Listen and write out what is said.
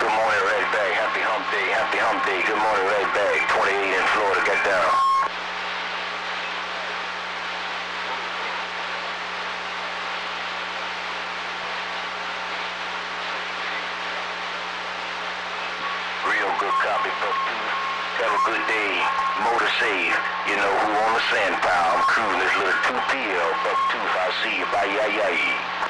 Good morning, Red Bay. Happy hump day. Happy hump day. Good morning, Red Bay. 28 in Florida. Get down. Real good copy, Bucktooth. Have a good day. Motor safe. You know who on the sand pile. I'm cruising this little 2PL. Bucktooth. I'll see you. Bye, yay, yay.